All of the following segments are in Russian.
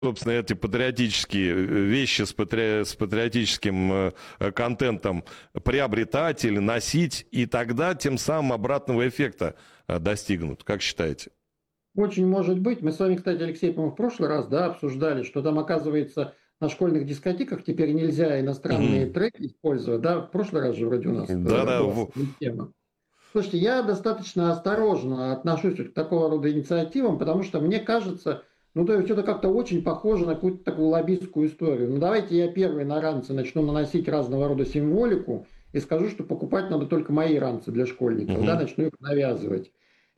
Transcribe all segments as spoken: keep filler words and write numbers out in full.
собственно, эти патриотические вещи с, патри... с патриотическим э, контентом приобретать или носить, и тогда тем самым обратного эффекта э, достигнут. Как считаете? Очень может быть. Мы с вами, кстати, Алексей, по-моему, в прошлый раз, да, обсуждали, что там, оказывается, на школьных дискотеках теперь нельзя иностранные Мгм. треки использовать. Да, в прошлый раз же вроде у нас э, Да-да, была в- с этой тема. Слушайте, я достаточно осторожно отношусь вот к такого рода инициативам, потому что мне кажется, ну, то есть это как-то очень похоже на какую-то такую лоббистскую историю. Ну, давайте я первый на ранце начну наносить разного рода символику и скажу, что покупать надо только мои ранцы для школьников, да, Мгм. начну их навязывать.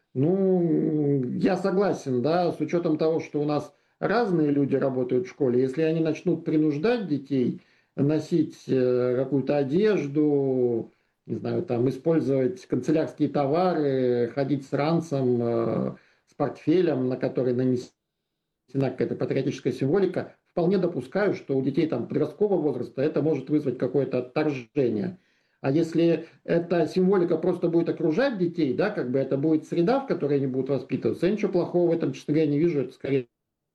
Ну, я согласен, да, с учетом того, что у нас разные люди работают в школе, если они начнут принуждать детей носить э, какую-то одежду, не знаю, там, использовать канцелярские товары, ходить с ранцем, э, с портфелем, на который нанесена какая-то патриотическая символика, вполне допускаю, что у детей там подросткового возраста это может вызвать какое-то отторжение. А если эта символика просто будет окружать детей, да, как бы это будет среда, в которой они будут воспитываться, я ничего плохого в этом, честно говоря, не вижу, это скорее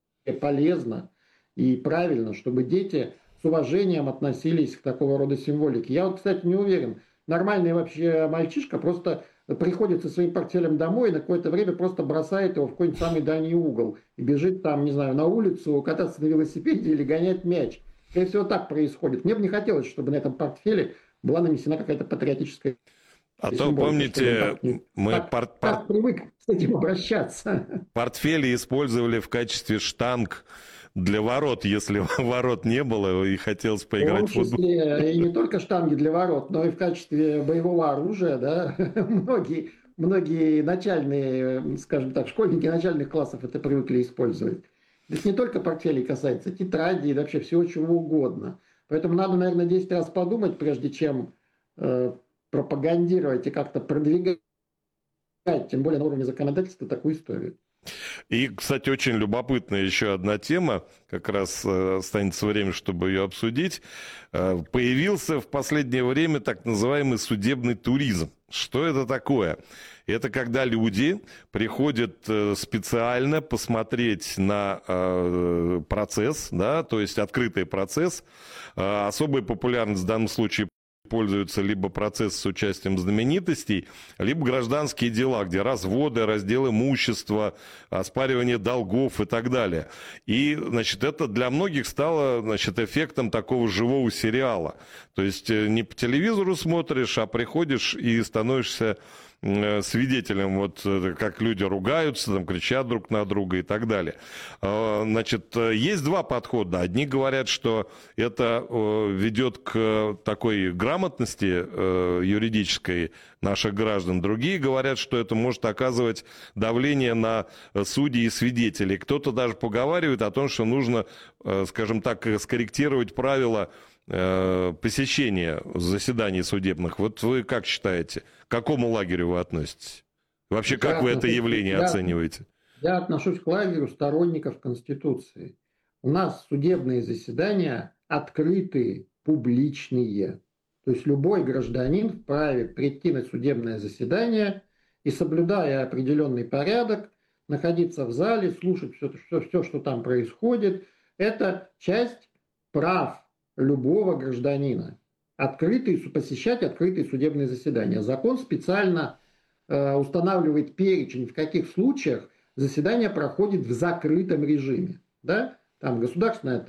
полезно и правильно, чтобы дети с уважением относились к такого рода символике. Я вот, кстати, не уверен, нормальный вообще мальчишка просто приходит со своим портфелем домой и на какое-то время просто бросает его в какой-нибудь самый дальний угол и бежит там, не знаю, на улицу кататься на велосипеде или гонять мяч. Скорее всего, так происходит. Мне бы не хотелось, чтобы на этом портфеле была нанесена какая-то патриотическая А то, символика, что ли, он помните, так, не, мы так, пор- пор- так привык с этим обращаться. портфели использовали в качестве штанг для ворот, если ворот не было и хотелось В том поиграть в футбол. числе и не только штанги для ворот, но и в качестве боевого оружия, да, многие, многие начальные, скажем так, школьники начальных классов это привыкли использовать. Это не только портфелей касается, тетради и вообще всего чего угодно. Поэтому надо, наверное, десять раз подумать, прежде чем э, пропагандировать и как-то продвигать, тем более на уровне законодательства, такую историю. И, кстати, очень любопытная еще одна тема, как раз э, останется время, чтобы ее обсудить. Э, появился в последнее время так называемый судебный туризм. Что это такое? Это когда люди приходят э, специально посмотреть на э, процесс, да, то есть открытый процесс. Э, особая популярность в данном случае пользуются либо процесс с участием знаменитостей, либо гражданские дела, где разводы, раздел имущества, оспаривание долгов и так далее. И, значит, это для многих стало, значит, эффектом такого живого сериала. То есть не по телевизору смотришь, а приходишь и становишься свидетелем, вот как люди ругаются, там, кричат друг на друга и так далее. Значит, есть два подхода. Одни говорят, что это ведет к такой грамотности юридической наших граждан. Другие говорят, что это может оказывать давление на судей и свидетелей. Кто-то даже поговаривает о том, что нужно, скажем так, скорректировать правила посещения заседаний судебных. Вот вы как считаете, к какому лагерю вы относитесь? Вообще, Я как вы это отношусь, явление я, оцениваете? я отношусь к лагерю сторонников Конституции. У нас судебные заседания открытые, публичные. То есть любой гражданин вправе прийти на судебное заседание и, соблюдая определенный порядок, находиться в зале, слушать все, все, все что там происходит. Это часть прав любого гражданина. Открытые, посещать открытые судебные заседания. Закон специально э, устанавливает перечень, в каких случаях заседание проходит в закрытом режиме. Да? Там государственная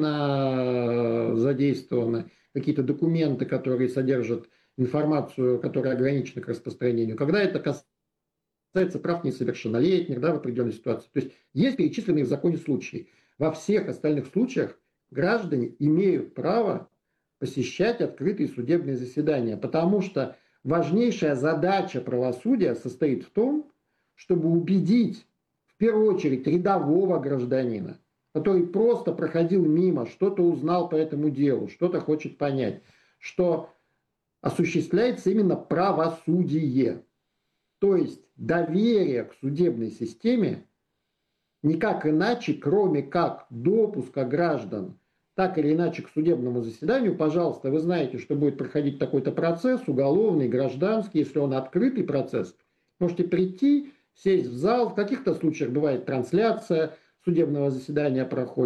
тайна задействована, какие-то документы, которые содержат информацию, которая ограничена к распространению. Когда это касается прав несовершеннолетних, да, в определенной ситуации. То есть есть перечисленные в законе случаи. Во всех остальных случаях граждане имеют право посещать открытые судебные заседания, потому что важнейшая задача правосудия состоит в том, чтобы убедить в первую очередь рядового гражданина, который просто проходил мимо, что-то узнал по этому делу, что-то хочет понять, что осуществляется именно правосудие. То есть доверие к судебной системе никак иначе, кроме как допуска граждан так или иначе к судебному заседанию, пожалуйста, вы знаете, что будет проходить такой-то процесс, уголовный, гражданский, если он открытый процесс, можете прийти, сесть в зал, в каких-то случаях бывает трансляция судебного заседания проходит,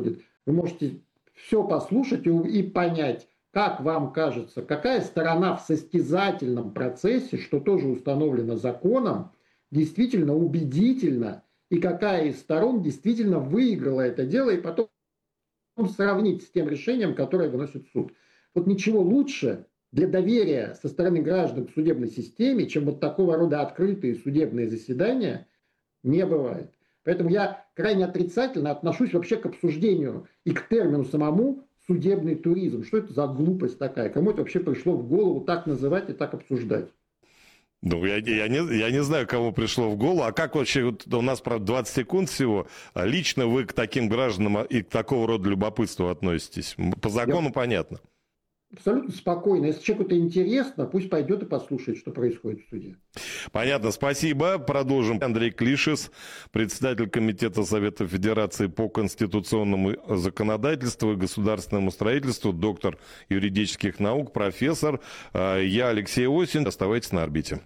Вы можете все послушать и, и понять, как вам кажется, какая сторона в состязательном процессе, что тоже установлено законом, действительно убедительна, и какая из сторон действительно выиграла это дело, и потом сравнить с тем решением, которое выносит суд. Вот ничего лучше для доверия со стороны граждан к судебной системе, чем вот такого рода открытые судебные заседания, не бывает. Поэтому я крайне отрицательно отношусь вообще к обсуждению и к термину самому судебный туризм. Что это за глупость такая? Кому это вообще пришло в голову так называть и так обсуждать? Ну, я, я, не, я не знаю, кому пришло в голову. А как вообще, вот у нас, правда, двадцать секунд всего, лично вы к таким гражданам и к такого рода любопытству относитесь? По закону я... понятно. Абсолютно спокойно. Если человеку это интересно, пусть пойдет и послушает, что происходит в суде. Понятно, спасибо. Продолжим. Андрей Клишес, председатель Комитета Совета Федерации по конституционному законодательству и государственному строительству, доктор юридических наук, профессор. Я Алексей Осин. Оставайтесь на орбите.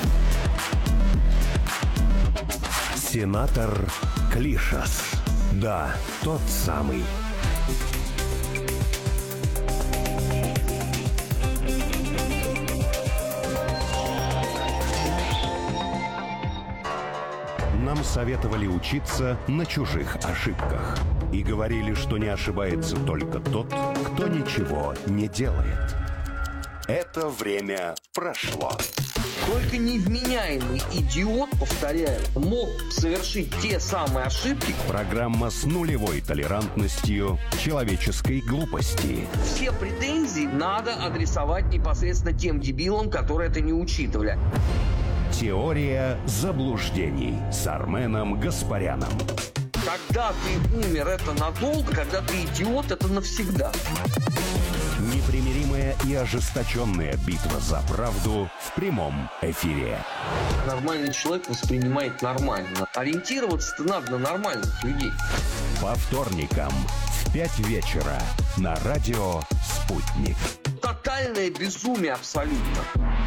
Сенатор Клишес. Да, тот самый. Нам советовали учиться на чужих ошибках. И говорили, что не ошибается только тот, кто ничего не делает. Это время прошло. Только невменяемый идиот, повторяю, мог совершить те самые ошибки. Программа с нулевой толерантностью человеческой глупости. Все претензии надо адресовать непосредственно тем дебилам, которые это не учитывали. Теория заблуждений с Арменом Гаспаряном. Когда ты умер, это надолго, когда ты идиот, это навсегда. Непримиримая и ожесточенная битва за правду в прямом эфире. Нормальный человек воспринимает нормально. Ориентироваться-то надо на нормальных людей. По вторникам в пять вечера на радио «Спутник». Тотальное безумие абсолютно.